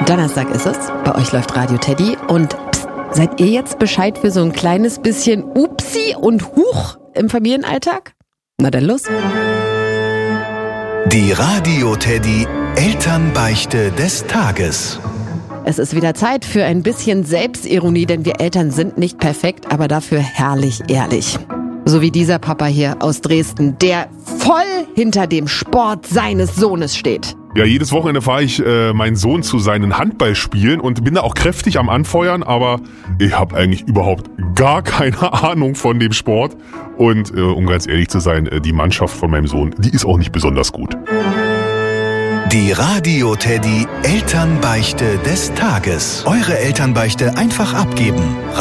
Donnerstag ist es, bei euch läuft Radio Teddy und seid ihr jetzt Bescheid für so ein kleines bisschen Upsi und Huch im Familienalltag? Na dann los. Die Radio Teddy Elternbeichte des Tages. Es ist wieder Zeit für ein bisschen Selbstironie, denn wir Eltern sind nicht perfekt, aber dafür herrlich ehrlich. So wie dieser Papa hier aus Dresden, der voll hinter dem Sport seines Sohnes steht. Ja, jedes Wochenende fahre ich meinen Sohn zu seinen Handballspielen und bin da auch kräftig am Anfeuern, aber ich habe eigentlich überhaupt gar keine Ahnung von dem Sport. Und um ganz ehrlich zu sein, die Mannschaft von meinem Sohn, die ist auch nicht besonders gut. Die Radio Teddy Elternbeichte des Tages. Eure Elternbeichte einfach abgeben.